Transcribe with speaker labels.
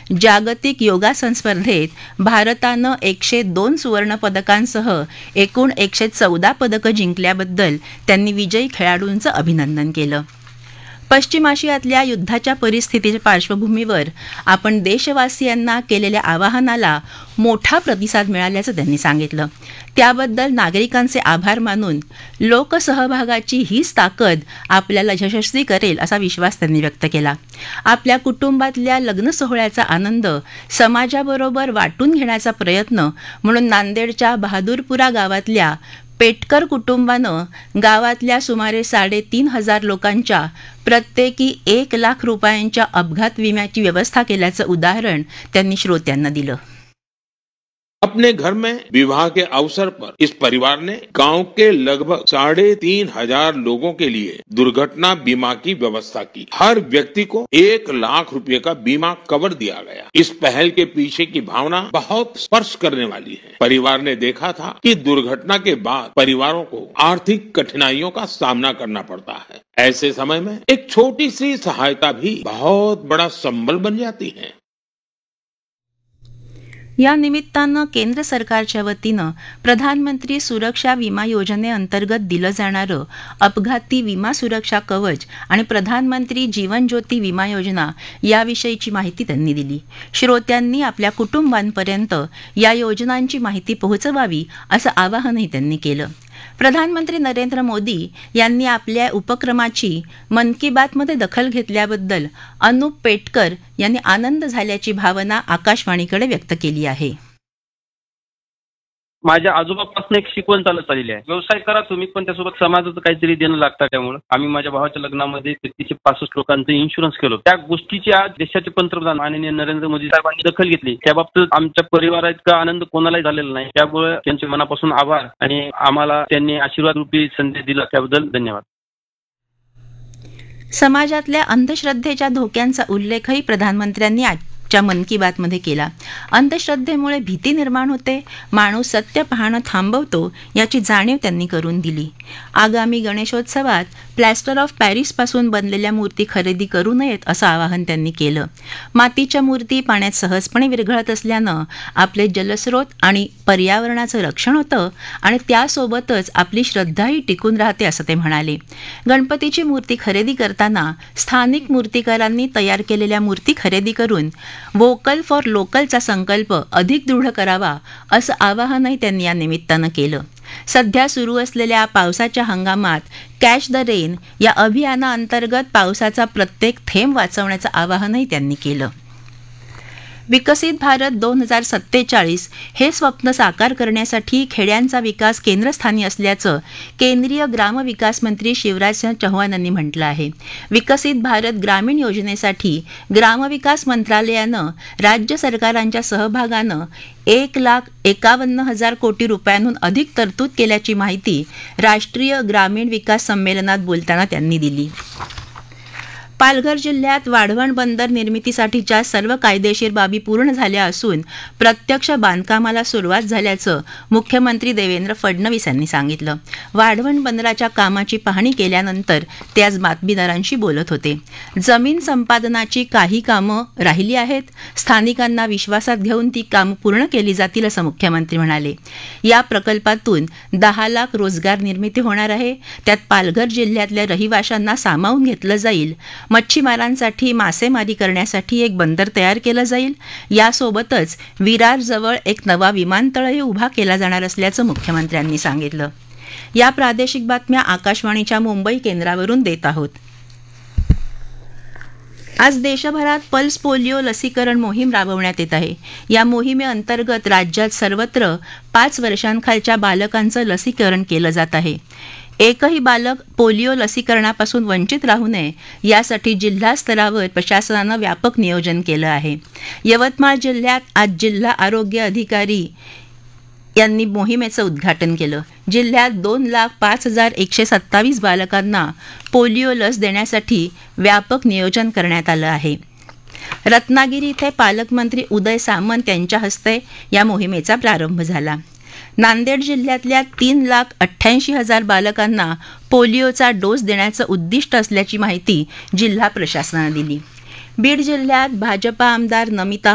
Speaker 1: जागतिक योगासन स्पर्धेत भारतानं 102 सुवर्णपदकांसह एकूण 114 पदकं जिंकल्याबद्दल त्यांनी विजयी खेळाडूंचं अभिनंदन केलं. पश्चिम आशियातल्या युद्धाच्या परिस्थितीच्या पार्श्वभूमीवर आपण देशवासियांना केलेल्या आवाहनाला मोठा प्रतिसाद मिळाल्याचं त्यांनी सांगितलं. त्याबद्दल नागरिकांचे आभार मानून लोकसहभागाची हीच ताकद आपल्याला यशस्वी करेल असा विश्वास त्यांनी व्यक्त केला. आपल्या कुटुंबातल्या लग्न सोहळ्याचा आनंद समाजाबरोबर वाटून घेण्याचा प्रयत्न म्हणून नांदेडच्या बहादूरपुरा गावातल्या पेटकर कुटुंबानं गावातल्या सुमारे 3,500 लोकांच्या प्रत्येकी 1 लाख रुपयांच्या अपघात विम्याची व्यवस्था केल्याचं उदाहरण त्यांनी श्रोत्यांना दिलं.
Speaker 2: अपने घर में विवाह के अवसर पर इस परिवार ने गांव के लगभग 3,500 लोगों के लिए दुर्घटना बीमा की व्यवस्था की. हर व्यक्ति को 1 लाख रुपए का बीमा कवर दिया गया. इस पहल के पीछे की भावना बहुत स्पर्श करने वाली है. परिवार ने देखा था कि दुर्घटना के बाद परिवारों को आर्थिक कठिनाइयों का सामना करना पड़ता है. ऐसे समय में एक छोटी सी सहायता भी बहुत बड़ा संबल बन जाती है.
Speaker 1: या निमित्तानं केंद्र सरकारच्या वतीनं प्रधानमंत्री सुरक्षा विमा योजनेअंतर्गत दिलं जाणारं अपघाती विमा सुरक्षा कवच आणि प्रधानमंत्री जीवन ज्योती विमा योजना याविषयीची माहिती त्यांनी दिली. श्रोत्यांनी आपल्या कुटुंबांपर्यंत या योजनांची माहिती पोहोचवावी असं आवाहनही त्यांनी केलं. प्रधानमंत्री नरेंद्र मोदी यांनी आपल्या उपक्रमाची मन की बातमध्ये दखल घेतल्याबद्दल अनुप पेटकर यांनी आनंद झाल्याची भावना आकाशवाणीकडे व्यक्त केली आहे.
Speaker 3: माझ्या आजोबापासून एक शिकवण चालत आलेली आहे. व्यवसाय करा तुम्ही, पण त्यासोबत समाजाचं काहीतरी देणं लागतं. त्यामुळे आम्ही माझ्या भावाच्या लग्नामध्ये 365 लोकांचं इन्शुरन्स केलं. त्या गोष्टीची आज देशाचे पंतप्रधान माननीय नरेंद्र मोदी साहेबांनी दखल घेतली. त्या बाबतीत आमच्या परिवारात इतका आनंद कोणालाही झालेला नाही. त्यामुळे त्यांचे मनापासून आभार आणि आम्हाला त्यांनी आशीर्वाद रूपी संदेश दिला त्याबद्दल धन्यवाद.
Speaker 1: समाजातल्या अंधश्रद्धेच्या धोक्यांचा उल्लेखही प्रधानमंत्र्यांनी आजच्या मन की बातमध्ये केला. अंधश्रद्धेमुळे भीती निर्माण होते, माणूस सत्य पाहणं थांबवतो याची जाणीव त्यांनी करून दिली. आगामी गणेशोत्सवात प्लॅस्टर ऑफ पॅरिसपासून बनलेल्या मूर्ती खरेदी करू नयेत असं आवाहन त्यांनी केलं. मातीच्या मूर्ती पाण्यात सहजपणे विरघळत असल्यानं आपले जलस्रोत आणि पर्यावरणाचं रक्षण होतं आणि त्यासोबतच आपली श्रद्धाही टिकून राहते असं ते म्हणाले. गणपतीची मूर्ती खरेदी करताना स्थानिक मूर्तिकारांनी तयार केलेल्या मूर्ती खरेदी करून वोकल फॉर लोकलचा संकल्प अधिक दृढ करावा असं आवाहनही त्यांनी या निमित्तानं केलं. सध्या सुरू असलेल्या पावसाच्या हंगामात कॅच द रेन या अभियानाअंतर्गत पावसाचा प्रत्येक थेंब वाचवण्याचं आवाहनही त्यांनी केलं. विकसित भारत 2047 हे स्वप्न साकार करण्यासाठी खेड्यांचा विकास केंद्रस्थानी असल्याचं केंद्रीय ग्रामविकास मंत्री शिवराजसिंह चौहान यांनी म्हटलं आहे. विकसित भारत ग्रामीण योजनेसाठी ग्रामविकास मंत्रालयानं राज्य सरकारांच्या सहभागानं 1,51,000 कोटी रुपयांहून अधिक तरतूद केल्याची माहिती राष्ट्रीय ग्रामीण विकास संमेलनात बोलताना त्यांनी दिली. पालघर जिल्ह्यात वाढवण बंदर निर्मितीसाठीच्या सर्व कायदेशीर बाबी पूर्ण झाल्या असून प्रत्यक्ष बांधकामाला सुरुवात झाल्याचं मुख्यमंत्री देवेंद्र फडणवीस यांनी सांगितलं. वाढवण बंदराच्या कामाची पाहणी केल्यानंतर ते आज बातमीदारांशी बोलत होते. जमीन संपादनाची काही कामं राहिली आहेत, स्थानिकांना विश्वासात घेऊन ती कामं पूर्ण केली जातील असं मुख्यमंत्री म्हणाले. या प्रकल्पातून 10 लाख रोजगार निर्मिती होणार आहे. त्यात पालघर जिल्ह्यातल्या रहिवाशांना सामावून घेतलं जाईल. मच्छीमारांसाठी मासेमारी करण्यासाठी एक बंदर तयार केलं जाईल. यासोबतच विरारजवळ एक नवा विमानतळही उभा केला जाणार असल्याचं मुख्यमंत्र्यांनी सांगितलं. या प्रादेशिक बातम्या आकाशवाणीच्या मुंबई केंद्रावरून देत आहोत. आज देशभरात पल्स पोलिओ लसीकरण मोहीम राबवण्यात येत आहे. या मोहिमेअंतर्गत राज्यात सर्वत्र 5 वर्षांखालच्या बालकांचं लसीकरण केलं जात आहे. एकही बालक पोलिओ लसीकरणापासून वंचित राहू नये यासाठी जिल्हा स्तरावर प्रशासनानं व्यापक नियोजन केलं आहे. यवतमाळ जिल्ह्यात आज जिल्हा आरोग्य अधिकारी यांनी मोहिमेचं उद्घाटन केलं. जिल्ह्यात 2,05,127 बालकांना पोलिओ लस देण्यासाठी व्यापक नियोजन करण्यात आलं आहे. रत्नागिरी इथे पालकमंत्री उदय सामंत यांच्या हस्ते या मोहिमेचा प्रारंभ झाला. नांदेड जिल्ह्यातल्या 3,88,000 बालकांना पोलिओचा डोस देण्याचं उद्दिष्ट असल्याची माहिती जिल्हा प्रशासनानं दिली. बीड जिल्ह्यात भाजपा आमदार नमिता